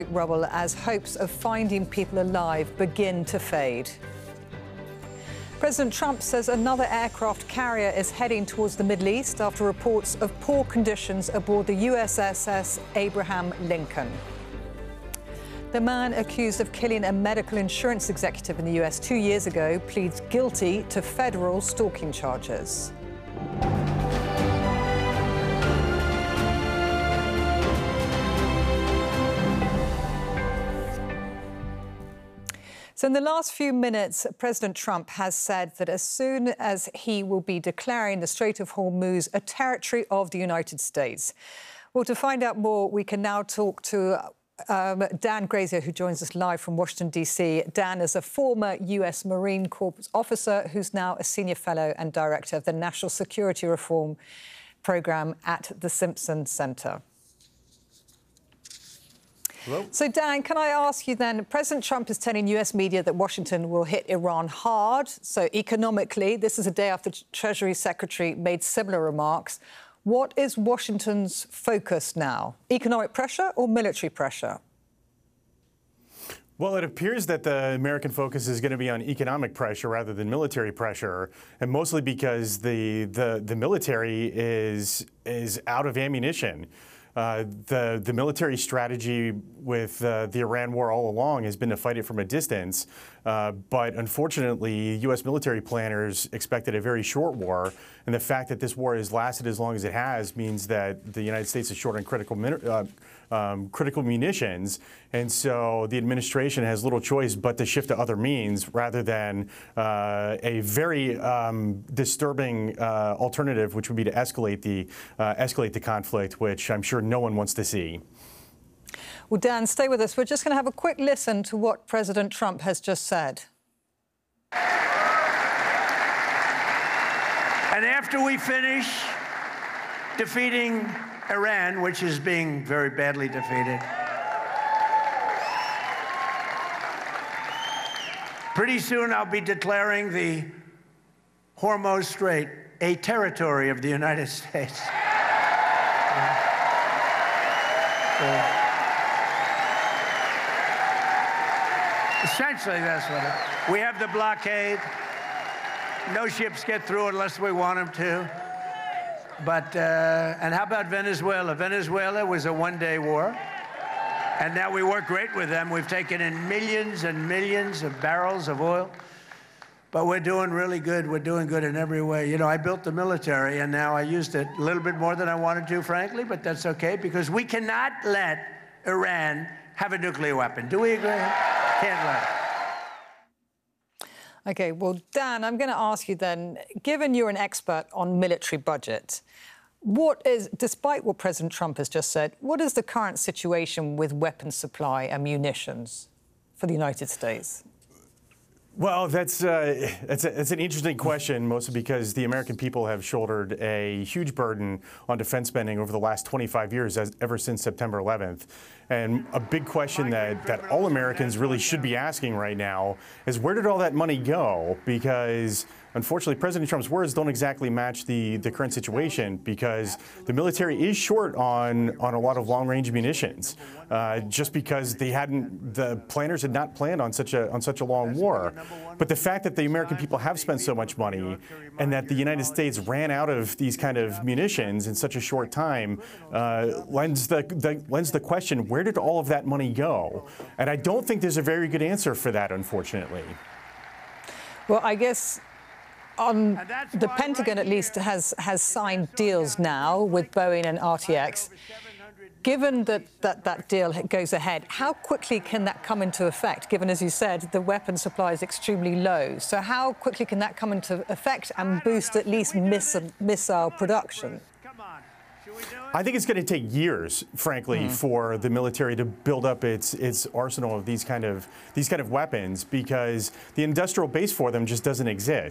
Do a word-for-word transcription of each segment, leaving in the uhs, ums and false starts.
rubble as hopes of finding people alive begin to fade. President Trump says another aircraft carrier is heading towards the Middle East after reports of poor conditions aboard the U S S Abraham Lincoln. The man accused of killing a medical insurance executive in the U S two years ago pleads guilty to federal stalking charges. So in the last few minutes, President Trump has said that as soon as he will be declaring the Strait of Hormuz a territory of the United States. Well, to find out more, we can now talk to um, Dan Grazier, who joins us live from Washington, D C. Dan is a former U S Marine Corps officer who's now a senior fellow and director of the National Security Reform Program at the Simpson Center. Hello? So, Dan, can I ask you then, President Trump is telling U S media that Washington will hit Iran hard. So economically, this is a day after Treasury Secretary made similar remarks. What is Washington's focus now? Economic pressure or military pressure? Well, it appears that the American focus is going to be on economic pressure rather than military pressure, and mostly because the the, the military is is out of ammunition. Uh, the the military strategy with uh, the Iran war all along has been to fight it from a distance, uh, but unfortunately, U S military planners expected a very short war, and the fact that this war has lasted as long as it has means that the United States is short on critical uh, um, critical munitions, and so the administration has little choice but to shift to other means rather than uh, a very um, disturbing uh, alternative, which would be to escalate the uh, escalate the conflict, which I'm sure no one wants to see. Well, Dan, stay with us. We're just going to have a quick listen to what President Trump has just said. And after we finish defeating Iran, which is being very badly defeated, pretty soon I'll be declaring the Hormuz Strait a territory of the United States. Uh, essentially, that's what it, we have the blockade. No ships get through unless we want them to. But, uh, and how about Venezuela? Venezuela was a one-day war. And now we work great with them. We've taken in millions and millions of barrels of oil. But we're doing really good. We're doing good in every way. You know, I built the military, and now I used it a little bit more than I wanted to, frankly, but that's okay, because we cannot let Iran have a nuclear weapon. Do we agree? Can't let it. OK, well, Dan, I'm going to ask you then, given you're an expert on military budget, what is, despite what President Trump has just said, what is the current situation with weapons supply and munitions for the United States? Well, that's, uh, that's, a, that's an interesting question, mostly because the American people have shouldered a huge burden on defense spending over the last twenty-five years, as, ever since September eleventh. And a big question that, that all Americans really should be asking right now is, where did all that money go? Because unfortunately, President Trump's words don't exactly match the, the current situation, because the military is short on, on a lot of long-range munitions, uh, just because they hadn't, the planners had not planned on such a, on such a long war. But the fact that the American people have spent so much money and that the United States ran out of these kind of munitions in such a short time uh, lends the, the, lends the question, where did all of that money go? And I don't think there's a very good answer for that, unfortunately. Well, I guess Um, the Pentagon, at least, has, has signed deals now with Boeing and R T X. Given that, that that deal goes ahead, how quickly can that come into effect, given, as you said, the weapon supply is extremely low? So how quickly can that come into effect and boost at least missile, missile production? I think it's going to take years, frankly, mm-hmm. for the military to build up its its arsenal of these kind of these kind of weapons, because the industrial base for them just doesn't exist.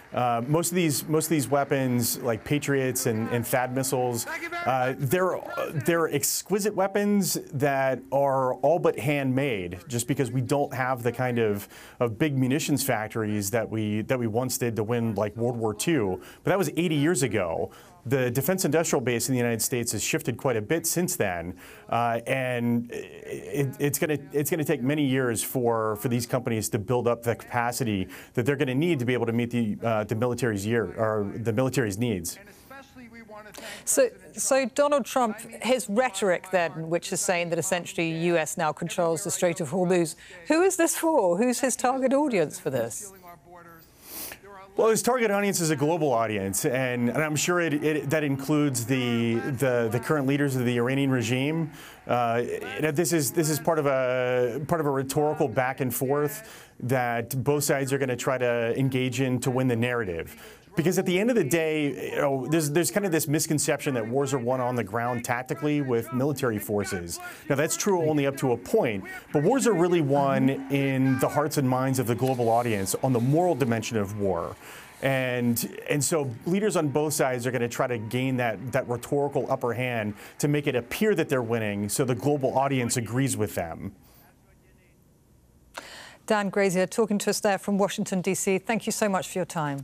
Uh, most of these most of these weapons, like Patriots and, and THAAD missiles, uh, they're they're exquisite weapons that are all but handmade, just because we don't have the kind of, of big munitions factories that we that we once did to win like World War Two. But that was eighty years ago. The defense industrial base in the United States has shifted quite a bit since then, uh, and it, it's going to it's going to take many years for for these companies to build up the capacity that they're going to need to be able to meet the uh, the military's year or the military's needs. So, so Donald Trump, his rhetoric then, which is saying that essentially the U S now controls the Strait of Hormuz, who is this for? Who's his target audience for this? Well, his target audience is a global audience, and, and I'm sure it, it, that includes the, the the current leaders of the Iranian regime. Uh, this is this is part of a part of a rhetorical back and forth that both sides are going to try to engage in to win the narrative. Because at the end of the day, you know, there's there's kind of this misconception that wars are won on the ground tactically with military forces. Now that's true only up to a point, but wars are really won in the hearts and minds of the global audience on the moral dimension of war. And and so leaders on both sides are going to try to gain that that rhetorical upper hand to make it appear that they're winning, so the global audience agrees with them. Dan Grazier talking to us there from Washington, D C. Thank you so much for your time.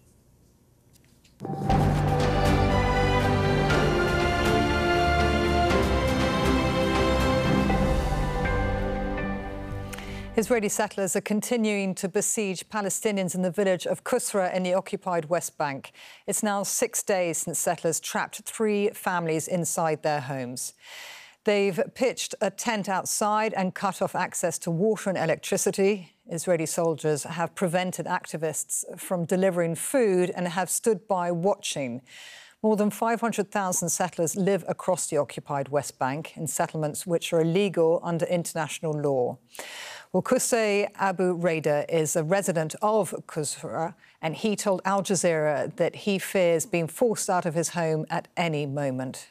Israeli settlers are continuing to besiege Palestinians in the village of Kusra in the occupied West Bank. It's now six days since settlers trapped three families inside their homes. They've pitched a tent outside and cut off access to water and electricity. Israeli soldiers have prevented activists from delivering food and have stood by watching. More than five hundred thousand settlers live across the occupied West Bank in settlements which are illegal under international law. Well, Qusay Abu Reda is a resident of Kusra, and he told Al Jazeera that he fears being forced out of his home at any moment.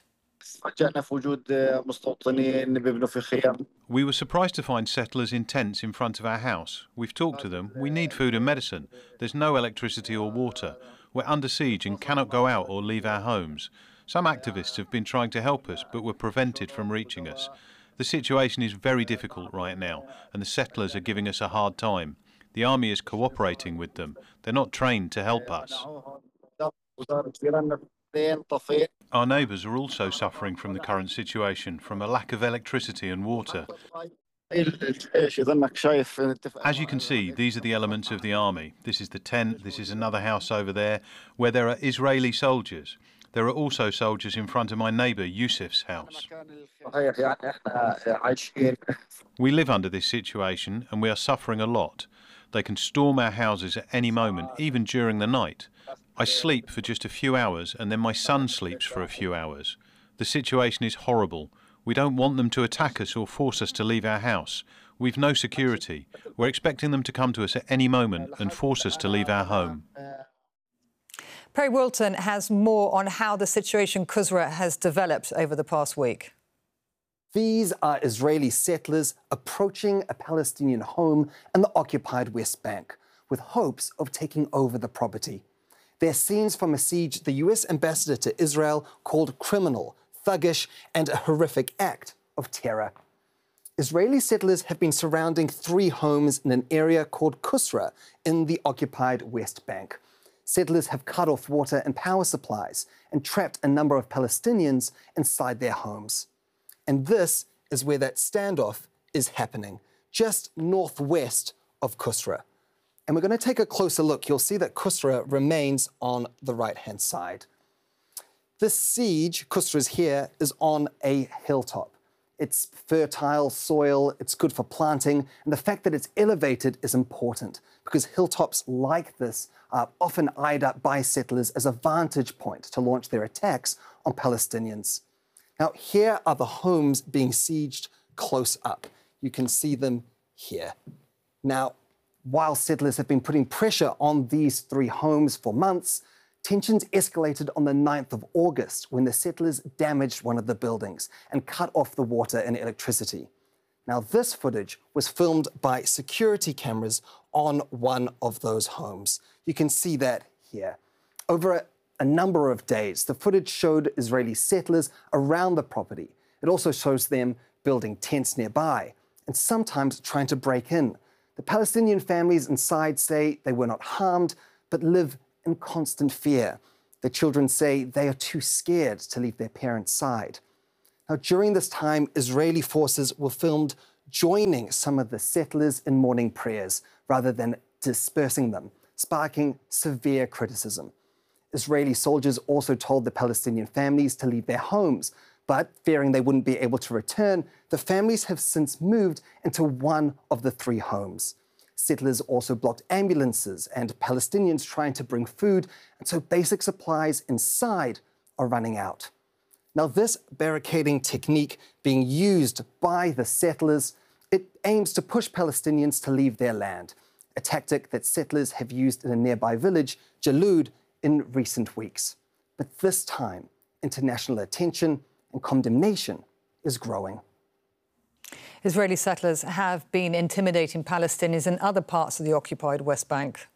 We were surprised to find settlers in tents in front of our house. We've talked to them. We need food and medicine. There's no electricity or water. We're under siege and cannot go out or leave our homes. Some activists have been trying to help us, but were prevented from reaching us. The situation is very difficult right now, and the settlers are giving us a hard time. The army is cooperating with them. They're not trained to help us. Our neighbours are also suffering from the current situation, from a lack of electricity and water. As you can see, these are the elements of the army. This is the tent, this is another house over there, where there are Israeli soldiers. There are also soldiers in front of my neighbour Yusuf's house. We live under this situation and we are suffering a lot. They can storm our houses at any moment, even during the night. I sleep for just a few hours and then my son sleeps for a few hours. The situation is horrible. We don't want them to attack us or force us to leave our house. We've no security. We're expecting them to come to us at any moment and force us to leave our home. Perry Wilton has more on how the situation in Kusra has developed over the past week. These are Israeli settlers approaching a Palestinian home in the occupied West Bank with hopes of taking over the property. They're scenes from a siege the U S ambassador to Israel called criminal, thuggish, and a horrific act of terror. Israeli settlers have been surrounding three homes in an area called Kusra in the occupied West Bank. Settlers have cut off water and power supplies and trapped a number of Palestinians inside their homes. And this is where that standoff is happening, just northwest of Kusra. And we're going to take a closer look. You'll see that Kusra remains on the right-hand side. This siege, Kusra's here, is on a hilltop. It's fertile soil, it's good for planting, and the fact that it's elevated is important because hilltops like this are often eyed up by settlers as a vantage point to launch their attacks on Palestinians. Now, here are the homes being sieged close up. You can see them here. Now, while settlers have been putting pressure on these three homes for months, tensions escalated on the ninth of August when the settlers damaged one of the buildings and cut off the water and electricity. Now, this footage was filmed by security cameras on one of those homes. You can see that here. Over a, a number of days, the footage showed Israeli settlers around the property. It also shows them building tents nearby and sometimes trying to break in. The Palestinian families inside say they were not harmed, but live in constant fear. Their children say they are too scared to leave their parents' side. Now, during this time, Israeli forces were filmed joining some of the settlers in morning prayers rather than dispersing them, sparking severe criticism. Israeli soldiers also told the Palestinian families to leave their homes, but fearing they wouldn't be able to return, the families have since moved into one of the three homes. Settlers also blocked ambulances and Palestinians trying to bring food, and so basic supplies inside are running out. Now, this barricading technique being used by the settlers, it aims to push Palestinians to leave their land, a tactic that settlers have used in a nearby village, Jalud, in recent weeks. But this time, international attention and condemnation is growing. Israeli settlers have been intimidating Palestinians in other parts of the occupied West Bank.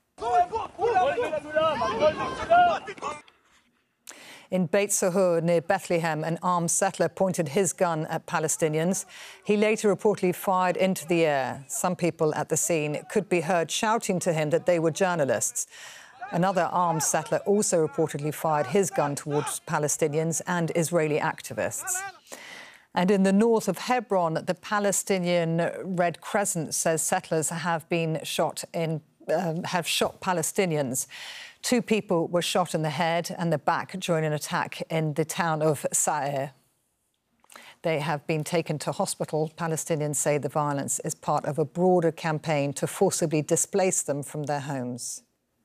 In Beit Sahur, near Bethlehem, an armed settler pointed his gun at Palestinians. He later reportedly fired into the air. Some people at the scene could be heard shouting to him that they were journalists. Another armed settler also reportedly fired his gun towards Palestinians and Israeli activists. And in the north of Hebron, the Palestinian Red Crescent says settlers have been shot in, uh, have shot Palestinians. Two people were shot in the head and the back during an attack in the town of Sa'ir. They have been taken to hospital. Palestinians say the violence is part of a broader campaign to forcibly displace them from their homes.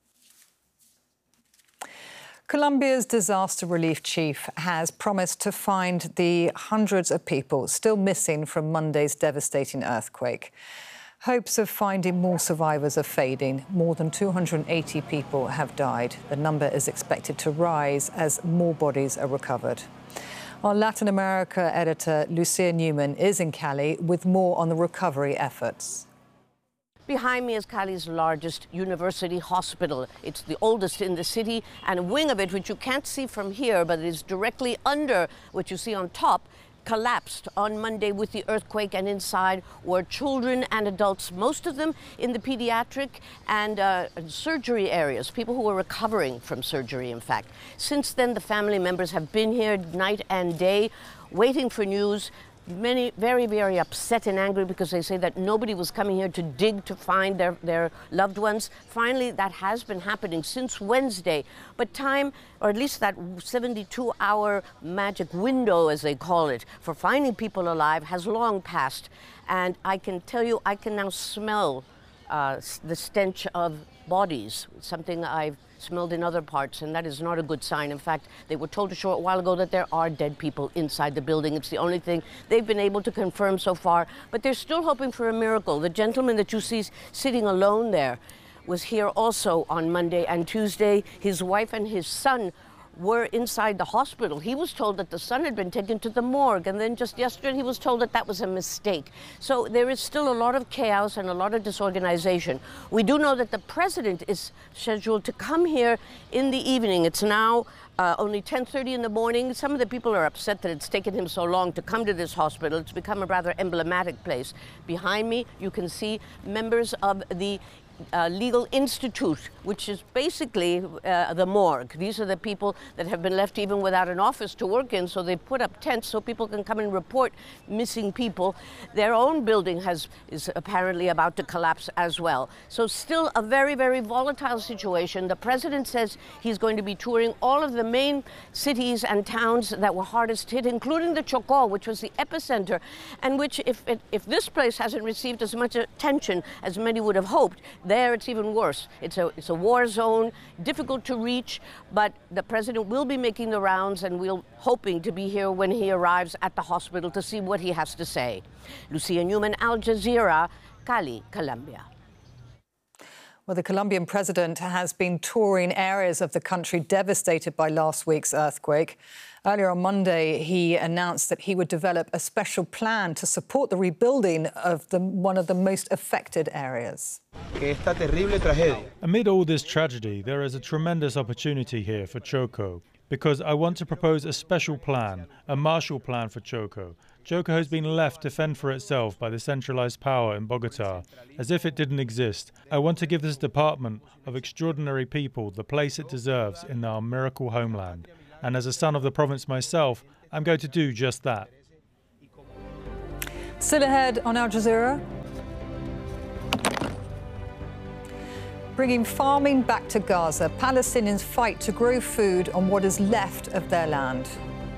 Colombia's disaster relief chief has promised to find the hundreds of people still missing from Monday's devastating earthquake. Hopes of finding more survivors are fading. More than two hundred eighty people have died. The number is expected to rise as more bodies are recovered. Our Latin America editor, Lucia Newman, is in Cali with more on the recovery efforts. Behind me is Cali's largest university hospital. It's the oldest in the city, and a wing of it, which you can't see from here, but it is directly under what you see on top, collapsed on Monday with the earthquake, and inside were children and adults, most of them in the pediatric and uh, surgery areas, people who were recovering from surgery, in fact. Since then, the family members have been here night and day, waiting for news. Many very, very upset and angry because they say that nobody was coming here to dig to find their, their loved ones. Finally, that has been happening since Wednesday. But time, or at least that seventy-two hour magic window, as they call it, for finding people alive has long passed. And I can tell you, I can now smell uh, the stench of bodies, something I've smelled in other parts, and that is not a good sign. In fact, they were told a short while ago that there are dead people inside the building. It's the only thing they've been able to confirm so far, but they're still hoping for a miracle. The gentleman that you see sitting alone there was here also on Monday and Tuesday. His wife and his son were inside the hospital. He was told that the son had been taken to the morgue, and then just yesterday he was told that that was a mistake. So there is still a lot of chaos and a lot of disorganization. We do know that the president is scheduled to come here in the evening. It's now uh, only ten thirty in the morning. Some of the people are upset that it's taken him so long to come to this hospital. It's become a rather emblematic place. Behind me, you can see members of the Uh, Legal Institute, which is basically uh, the morgue. These are the people that have been left even without an office to work in, so they put up tents so people can come and report missing people. Their own building has is apparently about to collapse as well. So still a very, very volatile situation. The president says he's going to be touring all of the main cities and towns that were hardest hit, including the Chocó, which was the epicenter, and which, if, it, if this place hasn't received as much attention as many would have hoped, there it's even worse. It's a, it's a war zone, difficult to reach, but the president will be making the rounds, and we're hoping to be here when he arrives at the hospital to see what he has to say. Lucia Newman, Al Jazeera, Cali, Colombia. Well, the Colombian president has been touring areas of the country devastated by last week's earthquake. Earlier on Monday, he announced that he would develop a special plan to support the rebuilding of the, one of the most affected areas. Amid all this tragedy, there is a tremendous opportunity here for Choco, because I want to propose a special plan, a Marshall Plan for Choco. Choco has been left to fend for itself by the centralized power in Bogota, as if it didn't exist. I want to give this department of extraordinary people the place it deserves in our miracle homeland. And as a son of the province myself, I'm going to do just that. Still ahead on Al Jazeera. Bringing farming back to Gaza, Palestinians fight to grow food on what is left of their land.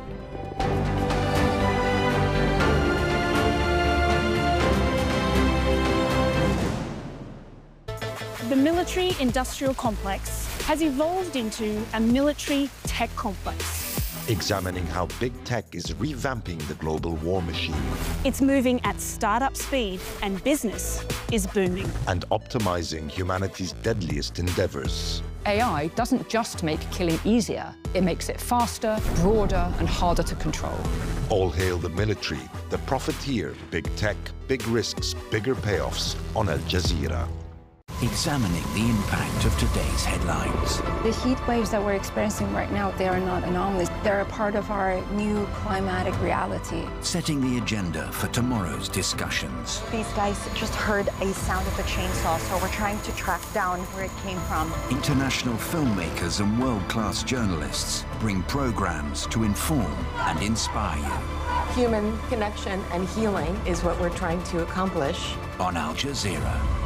The military-industrial complex has evolved into a military tech complex. Examining how big tech is revamping the global war machine. It's moving at startup speed and business is booming. And optimizing humanity's deadliest endeavors. A I doesn't just make killing easier, it makes it faster, broader and harder to control. All hail the military, the profiteer, big tech, big risks, bigger payoffs on Al Jazeera. Examining the impact of today's headlines. The heat waves that we're experiencing right now, they are not anomalies. They're a part of our new climatic reality. Setting the agenda for tomorrow's discussions. These guys just heard a sound of a chainsaw, so we're trying to track down where it came from. International filmmakers and world-class journalists bring programs to inform and inspire you. Human connection and healing is what we're trying to accomplish. On Al Jazeera.